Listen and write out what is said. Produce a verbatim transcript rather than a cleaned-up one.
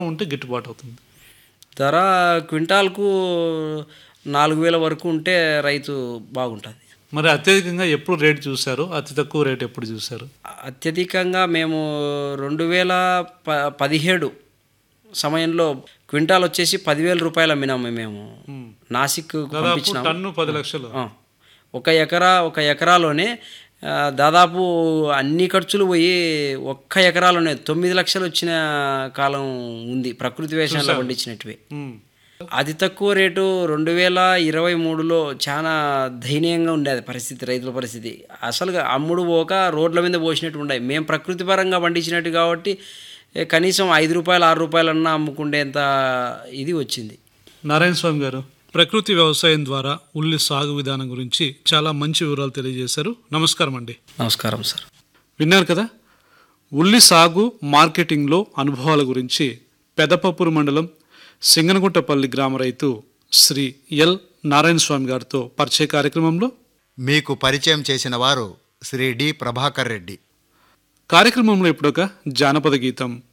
ఉంటే గిట్టుబాటు అవుతుంది? ధర క్వింటాల్‌కు నాలుగు వేల వరకు ఉంటే రైతు బాగుంటది. మరి అత్యధికంగా ఎప్పుడు రేట్ చూసారు? అతి తక్కువ రేట్ ఎప్పుడు చూసారు? అత్యధికంగా మేము రెండు వేల ప పదిహేడు సమయంలో క్వింటాల్ వచ్చేసి పది వేల రూపాయలు అమ్మినాము మేము. హ్మ్. నాసిక్‌కు దాదాపు పంపించినాము. టన్ను పది లక్షలు. ఆ! ఒక ఎకరా ఒక ఎకరాలోనే ఆహ్, దాదాపు అన్ని ఖర్చులు పోయి ఒక్క ఎకరాలోనే తొమ్మిది లక్షలు వచ్చిన కాలం ఉంది. ప్రకృతి వ్యవసాయంలో చూసారు. పండించినటివి. హ్మ్. అతి తక్కువ రేటు రెండు వేల ఇరవై మూడులో చాలా దయనీయంగా ఉండేది పరిస్థితి, రైతుల పరిస్థితి. అసలుగా అమ్ముడు పోక రోడ్ల మీద పోసినట్టు ఉండేవి. మేము ప్రకృతి పరంగా పండించినట్టు కాబట్టి ఏ కనీసం ఐదు రూపాయలు, ఆరు రూపాయలన్నా అమ్ముకునేంత ఇది వచ్చింది. నారాయణ స్వామి గారు, ప్రకృతి వ్యవసాయం ద్వారా ఉల్లి సాగు విధానం గురించి చాలా మంచి వివరాలు తెలియజేశారు. నమస్కారం అండి. నమస్కారం సార్. విన్నారు కదా, ఉల్లి సాగు మార్కెటింగ్లో అనుభవాల గురించి పెదపప్పూరు మండలం సింగనగుట్టపల్లి గ్రామ రైతు శ్రీ ఎల్ నారాయణ స్వామి గారితో పరిచయ కార్యక్రమంలో మీకు పరిచయం చేసిన వారు శ్రీ డి ప్రభాకర్ రెడ్డి. కార్యక్రమంలో ఇప్పుడొక జానపద గీతం.